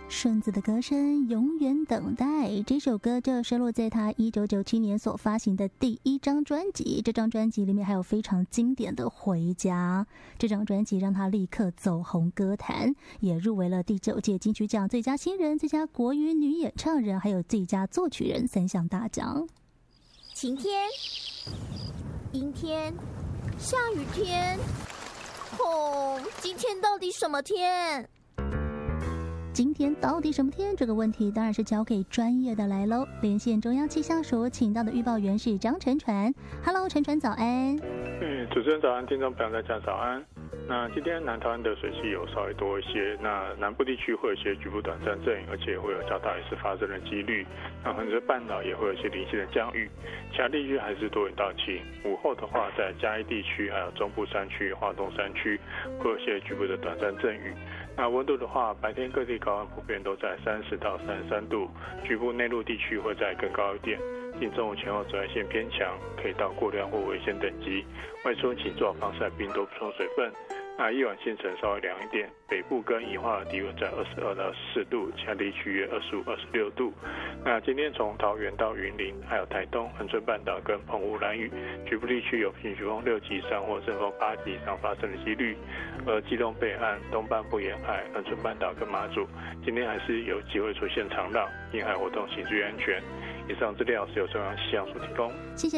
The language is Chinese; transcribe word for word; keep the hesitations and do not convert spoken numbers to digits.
顺子的歌声永远等待，这首歌就收录在他一九九七年所发行的第一张专辑，这张专辑里面还有非常经典的回家，这张专辑让他立刻走红歌坛，也入围了第九届金曲奖最佳新人、最佳国语女演唱人还有最佳作曲人三项大奖。 晴天、阴天、下雨天，哦，今天到底什么天？ 今天到底什么天？这个问题当然是交给专业的来喽。连线中央气象署请到的预报员是张晨传。Hello， 晨传早安。 嗯，主持人早安，听众朋友大家早安。那今天南台湾的水汽有稍微多一些，那南部地区会有一些局部短暂阵雨，而且会有较大一次发生的几率。那横着半岛也会有一些零星的降雨，其他地区还是多云到晴。午后的话，在嘉义地区还有中部山区、花东山区会有一些局部的短暂阵雨。那温度的话，白天各地高温普遍都在三十到三十三度，局部内陆地区会再更高一点。近中午前后紫外线偏强，可以到过量或危险等级。外出请做好防晒，并多补充水分。那夜晚清晨稍微凉一点，北部跟宜花的低温在二十二到十四度，其他地区约二十五、二十六度。那今天从桃园到云林，还有台东、恒春半岛跟澎湖、兰屿，局部地区有平均风六级以上或阵风八级以上发生的几率。而基隆北岸、东半部沿海、恒春半岛跟马祖，今天还是有机会出现长浪，沿海活动请注意安全。以上资料是由中央气象署提供。 谢谢。